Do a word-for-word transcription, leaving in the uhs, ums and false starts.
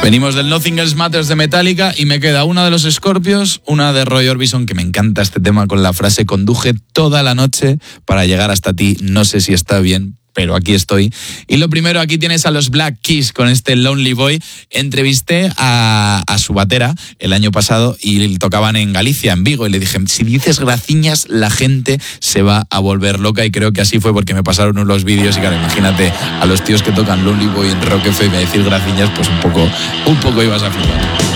Venimos del Nothing Else Matters de Metallica y me queda una de los Scorpions, una de Roy Orbison, que me encanta este tema con la frase: conduje toda la noche para llegar hasta ti, no sé si está bien, pero aquí estoy. Y lo primero, aquí tienes a los Black Keys con este Lonely Boy. Entrevisté a, a su batera el año pasado y tocaban en Galicia, en Vigo, y le dije, si dices graciñas, la gente se va a volver loca, y creo que así fue, porque me pasaron unos vídeos y claro, imagínate a los tíos que tocan Lonely Boy en Rock F M decir graciñas, pues un poco, un poco ibas a flipar.